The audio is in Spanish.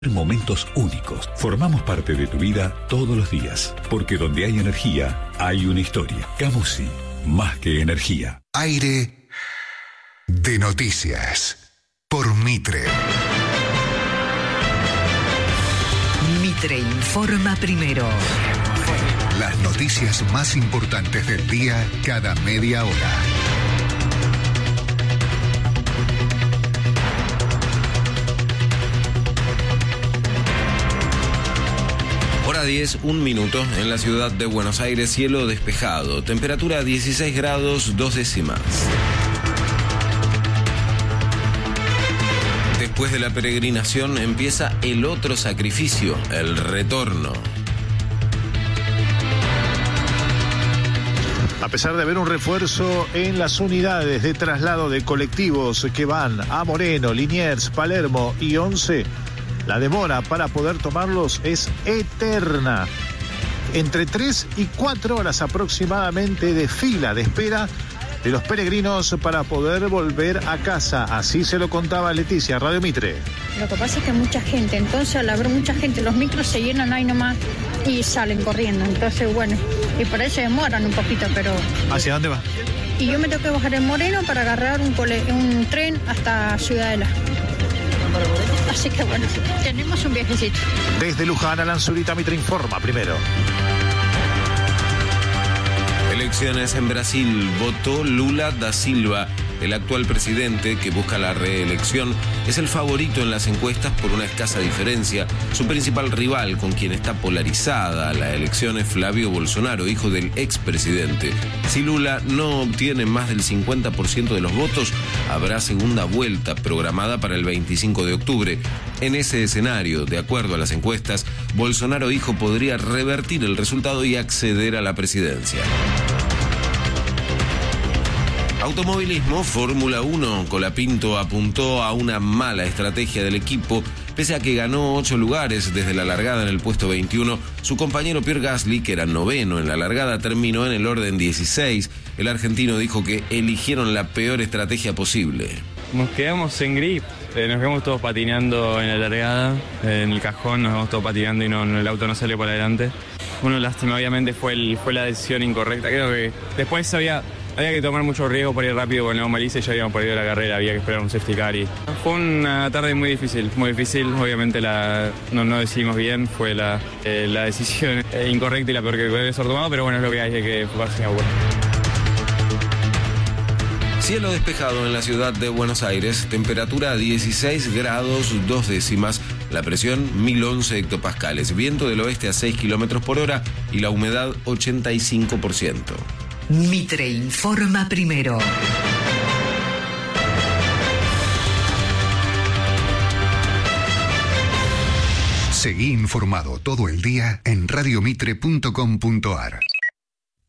Momentos únicos. Formamos parte de tu vida todos los días. Porque donde hay energía, hay una historia. Camusi, más que energía. Aire de noticias. Por Mitre. Mitre informa primero. Las noticias más importantes del día cada media hora. Hora 10, 1 minuto, en la ciudad de Buenos Aires, cielo despejado, temperatura 16 grados 2 décimas. Después de la peregrinación empieza el otro sacrificio, el retorno. A pesar de haber un refuerzo en las unidades de traslado de colectivos que van a Moreno, Liniers, Palermo y 11, la demora para poder tomarlos es eterna. Entre 3 y 4 horas aproximadamente de fila de espera de los peregrinos para poder volver a casa. Así se lo contaba Leticia, Radio Mitre. Lo que pasa es que mucha gente, entonces al haber mucha gente, los micros se llenan ahí nomás y salen corriendo. Entonces, bueno, y por eso demoran un poquito, pero... ¿Hacia dónde va? Y yo me tengo que bajar en Moreno para agarrar un tren hasta Ciudadela. Así que bueno, tenemos un viajecito. Desde Luján, Alan Zurita, Mitre informa primero. Elecciones en Brasil, votó Lula da Silva. El actual presidente, que busca la reelección, es el favorito en las encuestas por una escasa diferencia. Su principal rival, con quien está polarizada la elección, es Flavio Bolsonaro, hijo del expresidente. Si Lula no obtiene más del 50% de los votos, habrá segunda vuelta programada para el 25 de octubre. En ese escenario, de acuerdo a las encuestas, Bolsonaro hijo podría revertir el resultado y acceder a la presidencia. Automovilismo, Fórmula 1, Colapinto apuntó a una mala estrategia del equipo. Pese a que ganó 8 lugares desde la largada en el puesto 21, su compañero Pierre Gasly, que era noveno en la largada, terminó en el orden 16. El argentino dijo que eligieron la peor estrategia posible. Nos quedamos en grip, nos quedamos todos patinando en la largada, en el cajón nos quedamos todos patinando y el auto no salió para adelante. Bueno, lástima, obviamente fue la decisión incorrecta. Creo que después había que tomar mucho riesgo para ir rápido con el Malice y ya habíamos perdido la carrera, había que esperar un safety car. Fue una tarde muy difícil, obviamente no decidimos bien, fue la decisión incorrecta y la peor que puede ser tomado, pero bueno, es lo que hay que enfocarse en agua. Cielo despejado en la ciudad de Buenos Aires, temperatura 16 grados 2 décimas, la presión 1011 hectopascales, viento del oeste a 6 kilómetros por hora y la humedad 85%. Mitre informa primero. Seguí informado todo el día en radiomitre.com.ar.